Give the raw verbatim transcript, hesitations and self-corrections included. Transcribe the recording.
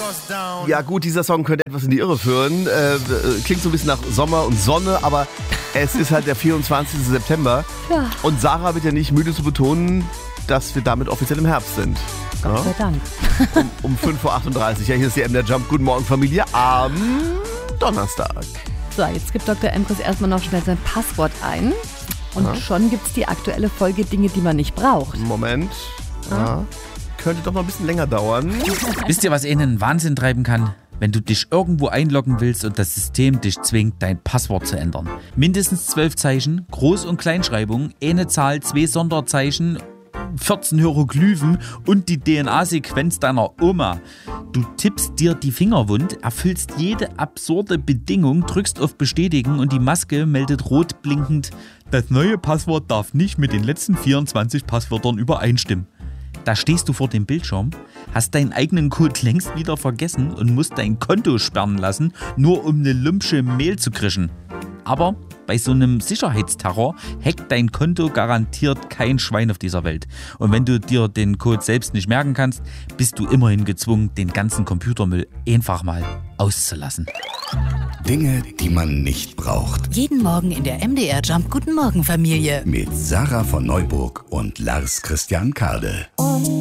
Ja gut, dieser Song könnte etwas in die Irre führen. Äh, klingt so ein bisschen nach Sommer und Sonne, aber es ist halt der vierundzwanzigste September. Ja. Und Sarah wird ja nicht müde zu betonen, dass wir damit offiziell im Herbst sind. Gott sei Dank. Um, um fünf Uhr achtunddreißig. Ja, hier ist die M D R Jump. Guten Morgen, Familie. Am Donnerstag. So, jetzt gibt Doktor Empress erstmal noch schnell sein Passwort ein. Und Ja. schon gibt's die aktuelle Folge Dinge, die man nicht braucht. Moment. Ja. Könnte doch noch ein bisschen länger dauern. Wisst ihr, was ihnen Wahnsinn treiben kann? Wenn du dich irgendwo einloggen willst und das System dich zwingt, dein Passwort zu ändern. Mindestens zwölf Zeichen, Groß- und Kleinschreibung, eine Zahl, zwei Sonderzeichen, vierzehn Hieroglyphen und die D N A-Sequenz deiner Oma. Du tippst dir die Finger wund, erfüllst jede absurde Bedingung, drückst auf Bestätigen und die Maske meldet rot blinkend: Das neue Passwort darf nicht mit den letzten vierundzwanzig Passwörtern übereinstimmen. Da stehst du vor dem Bildschirm, hast deinen eigenen Code längst wieder vergessen und musst dein Konto sperren lassen, nur um eine lumpsche Mail zu krischen. Aber bei so einem Sicherheitsterror hackt dein Konto garantiert kein Schwein auf dieser Welt. Und wenn du dir den Code selbst nicht merken kannst, bist du immerhin gezwungen, den ganzen Computermüll einfach mal auszulassen. Dinge, die man nicht braucht. Jeden Morgen in der M D R Jump Guten Morgen Familie. Mit Sarah von Neuburg und Lars Christian Kade.